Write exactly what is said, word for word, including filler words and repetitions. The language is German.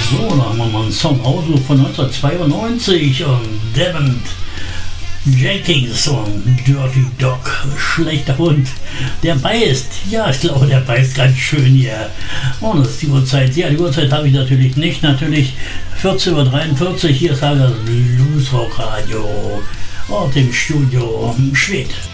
So, da haben wir mal einen Song Auto von neunzehnhundertzweiundneunzig und Devin Jenkins und Dirty Dog, schlechter Hund, der beißt. Ja, ich glaube, der beißt ganz schön hier. Und das ist die Uhrzeit. Ja, die Uhrzeit habe ich natürlich nicht. Natürlich vierzehn Uhr dreiundvierzig. Hier ist halt das Bluesrock Radio. Und im Studio Schwedt.